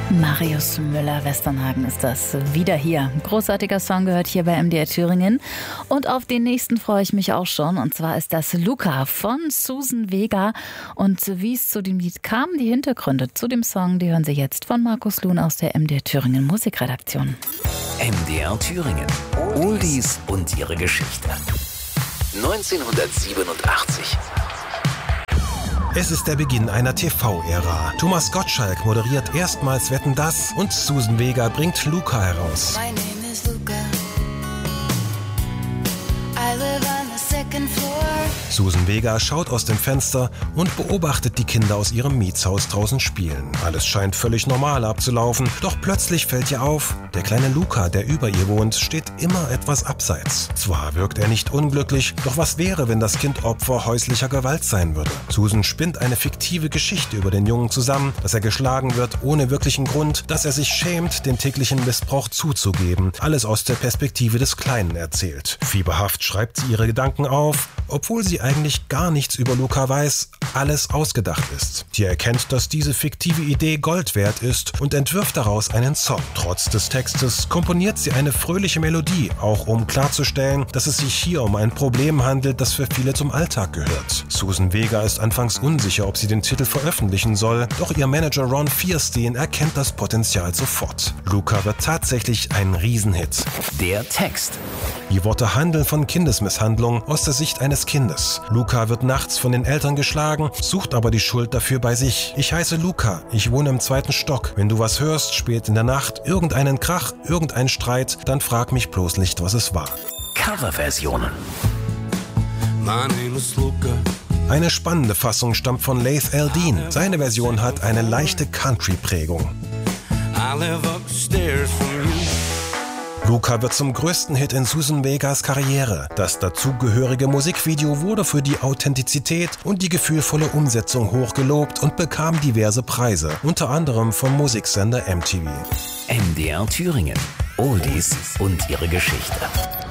Marius Müller-Westernhagen ist das wieder hier. Großartiger Song gehört hier bei MDR Thüringen. Und auf den nächsten freue ich mich auch schon. Und zwar ist das Luca von Suzanne Vega. Und wie es zu dem Lied kam, die Hintergründe zu dem Song, die hören Sie jetzt von Markus Luhn aus der MDR Thüringen Musikredaktion. MDR Thüringen. Oldies und ihre Geschichte. 1987. Es ist der Beginn einer TV-Ära. Thomas Gottschalk moderiert erstmals Wetten, dass und Suzanne Vega bringt Luca heraus. My name is Luca. I live on the second floor. Suzanne Vega schaut aus dem Fenster und beobachtet die Kinder aus ihrem Mietshaus draußen spielen. Alles scheint völlig normal abzulaufen, doch plötzlich fällt ihr auf, der kleine Luca, der über ihr wohnt, steht immer etwas abseits. Zwar wirkt er nicht unglücklich, doch was wäre, wenn das Kind Opfer häuslicher Gewalt sein würde? Susan spinnt eine fiktive Geschichte über den Jungen zusammen, dass er geschlagen wird ohne wirklichen Grund, dass er sich schämt, den täglichen Missbrauch zuzugeben. Alles aus der Perspektive des Kleinen erzählt. Fieberhaft schreibt sie ihre Gedanken auf, obwohl sie eigentlich gar nichts über Luca weiß, alles ausgedacht ist. Sie erkennt, dass diese fiktive Idee Gold wert ist und entwirft daraus einen Song. Trotz des Textes komponiert sie eine fröhliche Melodie, auch um klarzustellen, dass es sich hier um ein Problem handelt, das für viele zum Alltag gehört. Suzanne Vega ist anfangs unsicher, ob sie den Titel veröffentlichen soll, doch ihr Manager Ron Fierstein erkennt das Potenzial sofort. Luca wird tatsächlich ein Riesenhit. Der Text. Die Worte handeln von Kindesmisshandlung aus der Sicht eines Kindes. Luca wird nachts von den Eltern geschlagen, sucht aber die Schuld dafür bei sich. Ich heiße Luca, ich wohne im 2. Stock. Wenn du was hörst, spät in der Nacht, irgendeinen Krach, irgendein Streit, dann frag mich bloß nicht, was es war. Coverversionen. My name is Luca. Eine spannende Fassung stammt von Laith Eldin. Seine Version hat eine leichte Country-Prägung. I live upstairs from you. Luca wird zum größten Hit in Suzanne Vegas Karriere. Das dazugehörige Musikvideo wurde für die Authentizität und die gefühlvolle Umsetzung hochgelobt und bekam diverse Preise, unter anderem vom Musiksender MTV. MDR Thüringen. Oldies und ihre Geschichte.